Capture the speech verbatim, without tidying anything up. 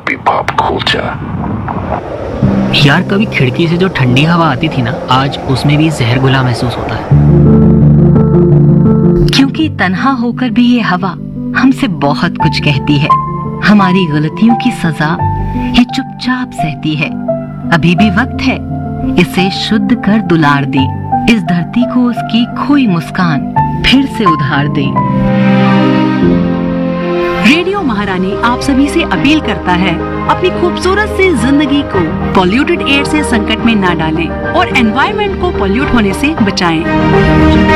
भी बाप खोल जा। यार कभी खिड़की से जो ठंडी हवा आती थी ना, आज उसमें भी जहर घुला महसूस होता है। क्योंकि तन्हा होकर भी ये हवा हमसे बहुत कुछ कहती है। हमारी गलतियों की सजा ये चुपचाप सहती है। अभी भी वक्त है, इसे शुद्ध कर दुलार दे। इस धरती को उसकी खोई मुस्कान फिर से उधार दे। रेडियो महारानी आप सभी से अपील करता है, अपनी खूबसूरत सी जिंदगी को पॉल्यूटेड एयर से संकट में ना डालें और एनवायरनमेंट को पॉल्यूट होने से बचाएं।